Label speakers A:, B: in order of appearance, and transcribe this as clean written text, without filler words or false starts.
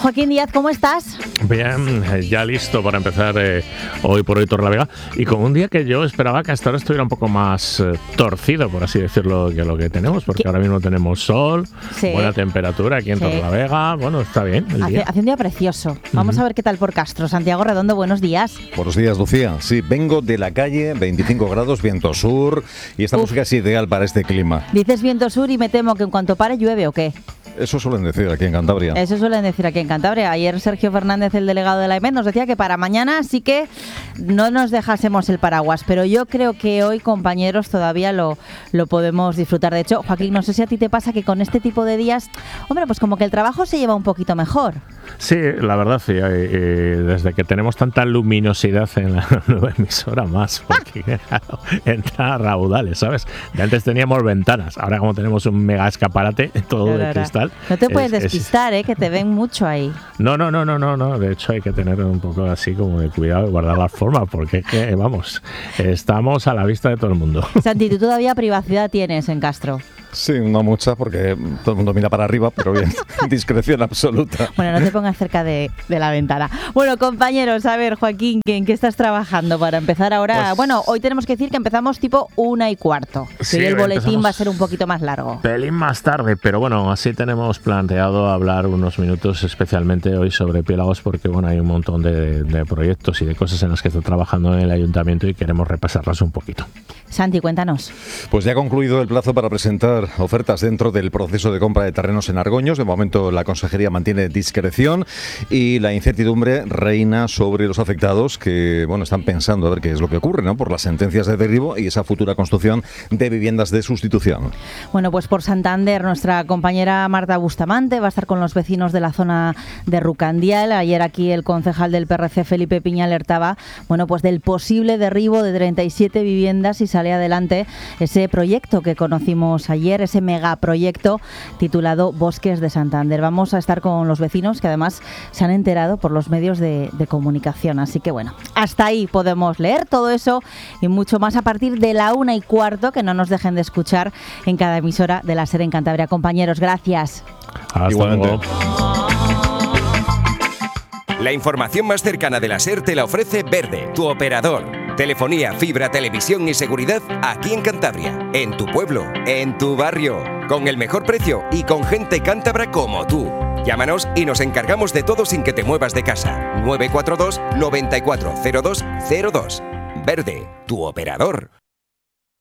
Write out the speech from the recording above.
A: Joaquín Díaz, ¿cómo estás?
B: Bien, ya listo para empezar hoy por hoy Torrelavega, y con un día que yo esperaba que hasta ahora estuviera un poco más torcido, por así decirlo, que lo que tenemos, porque ahora mismo tenemos sol, buena temperatura aquí en Torrelavega, bueno, está bien el día.
A: Hace un día precioso. Vamos a ver qué tal por Castro. Santiago Redondo, buenos días.
C: Buenos días, Lucía. Sí, vengo de la calle, 25 grados, viento sur, y esta música es ideal para este clima.
A: Dices viento sur y me temo que en cuanto pare llueve, ¿o qué?
C: Eso suelen decir aquí en Cantabria.
A: Eso suelen decir aquí en Cantabria. Ayer Sergio Fernández, el delegado de la EMET, nos decía que para mañana sí que no nos dejásemos el paraguas, pero yo creo que hoy, compañeros, todavía lo podemos disfrutar. De hecho, Joaquín, no sé si a ti te pasa que con este tipo de días, hombre, pues como que el trabajo se lleva un poquito mejor.
B: Sí, la verdad, sí. Desde que tenemos tanta luminosidad en la nueva emisora, más, porque claro, entra a raudales, ¿sabes? De antes teníamos ventanas, ahora como tenemos un mega escaparate, todo de cristal.
A: No te puedes despistar, que te ven mucho ahí.
B: No. De hecho, hay que tener un poco así como de cuidado y guardar las formas, porque vamos, estamos a la vista de todo el mundo.
A: Santi, ¿tú todavía privacidad tienes en Castro?
C: Sí, no mucha, porque todo el mundo mira para arriba, pero bien, discreción absoluta.
A: Bueno, no te pongas cerca de la ventana. Bueno, compañeros, a ver, Joaquín, ¿en qué estás trabajando para empezar ahora? Pues, bueno, hoy tenemos que decir que empezamos tipo 1:15. Sí, y el boletín va a ser un poquito más largo.
B: Pelín más tarde, pero bueno, así tenemos planteado hablar unos minutos especialmente hoy sobre Piélagos, porque bueno, hay un montón de proyectos y de cosas en las que está trabajando en el ayuntamiento y queremos repasarlas un poquito.
A: Santi, cuéntanos.
C: Pues ya ha concluido el plazo para presentar ofertas dentro del proceso de compra de terrenos en Argoños. De momento la Consejería mantiene discreción y la incertidumbre reina sobre los afectados que están pensando a ver qué es lo que ocurre, ¿no? Por las sentencias de derribo y esa futura construcción de viviendas de sustitución.
A: Bueno, pues por Santander, nuestra compañera Marta Bustamante va a estar con los vecinos de la zona de Rucandial. Ayer aquí el concejal del PRC, Felipe Piña, alertaba pues del posible derribo de 37 viviendas si sale adelante ese proyecto que conocimos ayer, ese megaproyecto titulado Bosques de Santander. Vamos a estar con los vecinos que además se han enterado por los medios de comunicación. Así que bueno, hasta ahí podemos leer todo eso y mucho más a partir de la 1:15, que no nos dejen de escuchar en cada emisora de la SER en Cantabria. Compañeros, gracias.
B: Hasta luego.
D: La información más cercana de la SER te la ofrece Verde, tu operador. Telefonía, fibra, televisión y seguridad aquí en Cantabria, en tu pueblo, en tu barrio, con el mejor precio y con gente cántabra como tú. Llámanos y nos encargamos de todo sin que te muevas de casa. 942 94 02 02. Verde, tu operador.